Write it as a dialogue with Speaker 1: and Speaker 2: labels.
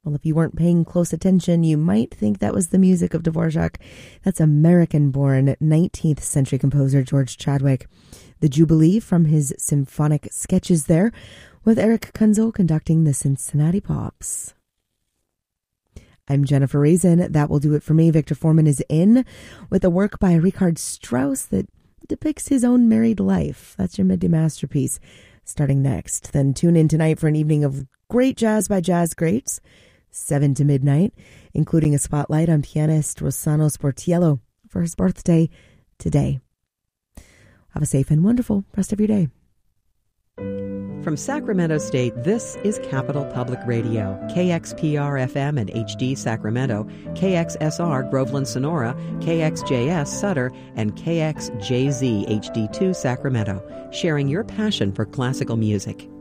Speaker 1: Well, if you weren't paying close attention, you might think that was the music of Dvorak. That's American-born 19th century composer George Chadwick. The Jubilee from his symphonic sketches there, with Eric Kunzel conducting the Cincinnati Pops. I'm Jennifer Raisin. That will do it for me. Victor Foreman is in with a work by Richard Strauss that depicts his own married life. That's your midday masterpiece starting next. Then tune in tonight for an evening of great jazz by jazz greats, 7 to midnight, including a spotlight on pianist Rossano Sportiello for his birthday today. Have a safe and wonderful rest of your day.
Speaker 2: From Sacramento State, this is Capital Public Radio, KXPR-FM and HD Sacramento, KXSR Groveland Sonora, KXJS Sutter, and KXJZ HD2 Sacramento, sharing your passion for classical music.